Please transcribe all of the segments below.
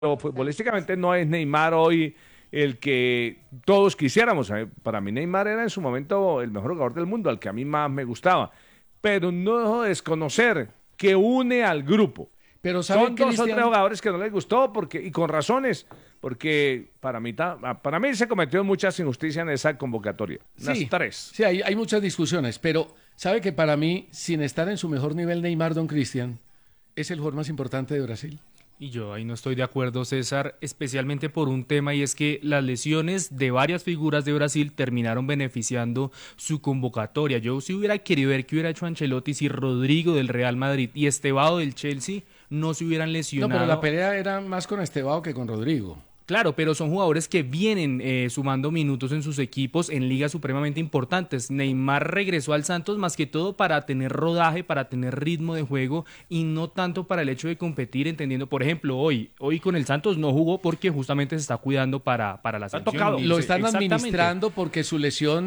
pero futbolísticamente no es Neymar hoy el que todos quisiéramos. Para mí Neymar era en su momento el mejor jugador del mundo, al que a mí más me gustaba. Pero no dejo de desconocer que une al grupo. Pero Son dos o Cristian, tres jugadores que no les gustó y con razones, porque para mí se cometió mucha injusticia en esa convocatoria. Unas tres. Sí, hay muchas discusiones, pero sabe que para mí, sin estar en su mejor nivel, Neymar, don Cristian, es el jugador más importante de Brasil. Y yo ahí no estoy de acuerdo, César, especialmente por un tema, y es que las lesiones de varias figuras de Brasil terminaron beneficiando su convocatoria. Yo sí hubiera querido ver qué hubiera hecho Ancelotti si Rodrigo del Real Madrid y Estevao del Chelsea no se hubieran lesionado. No, pero la pelea era más con Estevao que con Rodrigo. Claro, pero son jugadores que vienen sumando minutos en sus equipos en ligas supremamente importantes. Neymar regresó al Santos más que todo para tener rodaje, para tener ritmo de juego y no tanto para el hecho de competir, entendiendo, por ejemplo, hoy con el Santos no jugó porque justamente se está cuidando para la selección. Tocado. Lo están administrando porque su lesión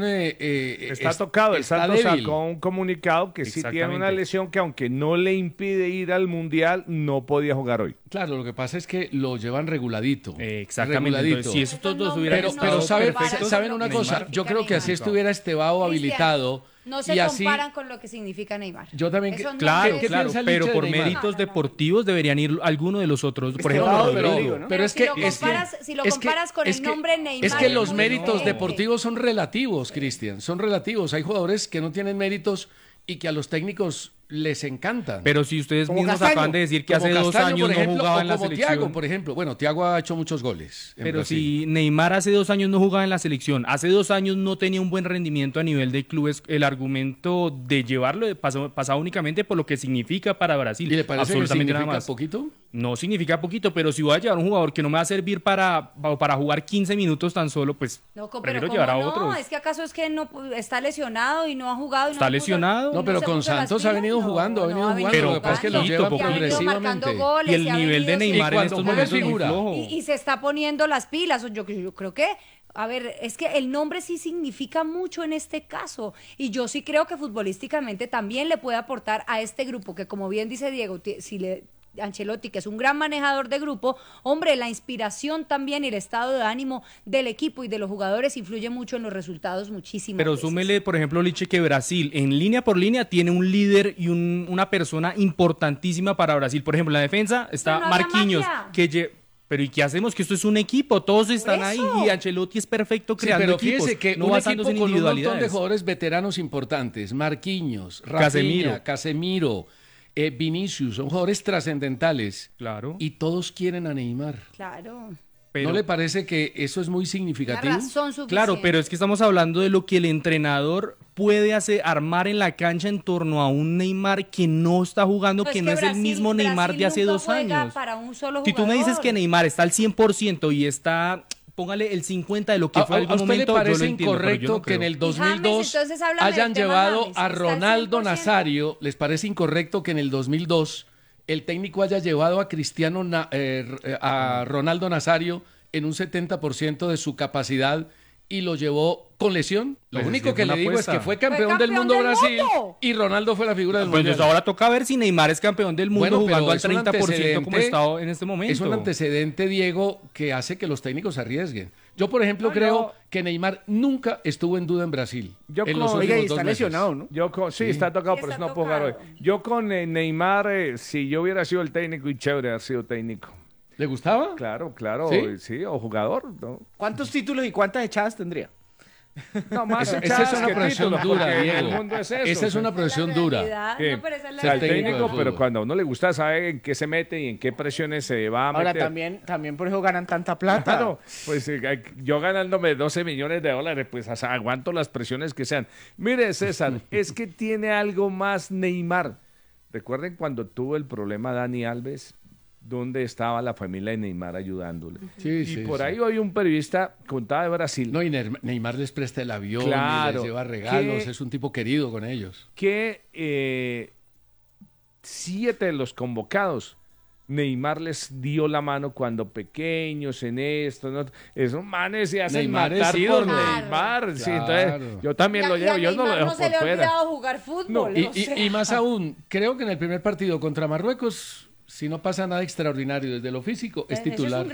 está tocado. El Santos sacó un comunicado que sí tiene una lesión que aunque no le impide ir al Mundial, no podía jugar hoy. Claro, lo que pasa es que lo llevan reguladito. Exactamente. Entonces, si estos dos hubieran pero saben una cosa, yo creo que así estuviera Estevao habilitado. No se comparan con lo que significa Neymar. Yo también claro, pero por méritos deportivos deberían ir alguno de los otros. Por ejemplo, Rodrigo, ¿no? Pero si lo comparas con el nombre Neymar. Es que los méritos deportivos son relativos, Cristian, son relativos. Hay jugadores que no tienen méritos y que a los técnicos les encantan. Pero si ustedes mismos acaban de decir que hace 2 años no jugaba en la selección. Thiago, por ejemplo. Bueno, Thiago ha hecho muchos goles. Pero si Neymar hace 2 años no jugaba en la selección, hace 2 años no tenía un buen rendimiento a nivel de clubes, el argumento de llevarlo pasaba únicamente por lo que significa para Brasil. ¿Y le parece que significa poquito? No significa poquito, pero si voy a llevar un jugador que no me va a servir para jugar 15 minutos tan solo, pues prefiero llevar a otros. No, es que acaso es que no está lesionado y no ha jugado. ¿Está lesionado? No, pero con Santos ha venido jugando, pero lo que pasa es que lo lleva progresivamente. Y el nivel de Neymar en estos momentos es muy flojo. Y se está poniendo las pilas. Yo creo que, a ver, es que el nombre sí significa mucho en este caso. Y yo sí creo que futbolísticamente también le puede aportar a este grupo, que como bien dice Diego, Ancelotti, que es un gran manejador de grupo, hombre, la inspiración también y el estado de ánimo del equipo y de los jugadores influye mucho en los resultados muchísimo. Pero súmele, por ejemplo, Liche, que Brasil en línea por línea tiene un líder y una persona importantísima para Brasil. Por ejemplo, en la defensa está Marquinhos, pero ¿y qué hacemos? Que esto es un equipo, todos están ahí y Ancelotti es perfecto creando equipos. Fíjese que no un equipo con un montón de jugadores veteranos importantes, Marquinhos, Rafinha, Casemiro, Vinicius, son jugadores trascendentales. Claro. Y todos quieren a Neymar. Claro. ¿No le parece que eso es muy significativo? La razón suficiente. Claro, pero es que estamos hablando de lo que el entrenador puede armar en la cancha en torno a un Neymar que no está jugando, que no es el mismo Neymar de hace 2 años. Para un solo si tú me dices que Neymar está al 100% y está... Póngale el 50 de lo que fue algún momento. ¿A usted le parece incorrecto que en el 2002 hayan llevado a Ronaldo Nazario? ¿Les parece incorrecto que en el 2002 el técnico haya llevado a Ronaldo Nazario en un 70% de su capacidad y lo llevó con lesión? Lo único que le digo es que fue campeón del mundo Brasil y Ronaldo fue la figura del mundial. Pues ahora toca ver si Neymar es campeón del mundo jugando al 30% como está en este momento. Es un antecedente, Diego, que hace que los técnicos arriesguen. Yo, por ejemplo, creo que Neymar nunca estuvo en duda en Brasil. Está lesionado, ¿no? Sí, está tocado, por eso no puedo jugar hoy. Yo con Neymar, si yo hubiera sido el técnico, y chévere haber sido técnico. ¿Le gustaba? Claro, sí, o jugador, ¿no? ¿Cuántos títulos y cuántas echadas tendría? No, más esa es una profesión dura, Diego. El mundo es eso. Esa es una profesión dura. No, pero esa es o sea, el técnico, pero cuando a uno le gusta sabe en qué se mete y en qué presiones se va a meter. Ahora también por eso ganan tanta plata. Claro, pues yo ganándome 12 millones de dólares, pues aguanto las presiones que sean. Mire, César, es que tiene algo más Neymar. Recuerden cuando tuvo el problema Dani Alves, donde estaba la familia de Neymar ayudándole. Por ahí hoy un periodista contaba de Brasil. No, y Neymar les presta el avión, y les lleva regalos, es un tipo querido con ellos. Que 7 de los convocados, Neymar les dio la mano cuando pequeños en esto, ¿no? Esos manes se hacen matar por Neymar. Sí, entonces, yo también lo llevo, yo no lo dejo por fuera. No se le ha olvidado jugar fútbol. No, y más aún, creo que en el primer partido contra Marruecos Si no pasa nada extraordinario desde lo físico, es titular.